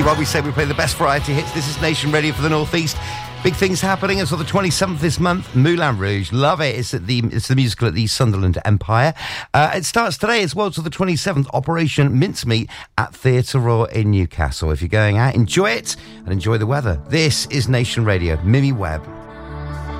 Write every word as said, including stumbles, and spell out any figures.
variety. While we say we play the best variety hits, this is Nation Radio for the North East. Big things happening until the twenty-seventh this month. Moulin Rouge, love it. It's at the it's the musical at the Sunderland Empire. Uh, it starts today as well till the twenty-seventh. Operation Mincemeat at Theatre Royal in Newcastle. If you're going out, enjoy it and enjoy the weather. This is Nation Radio. Mimi Webb.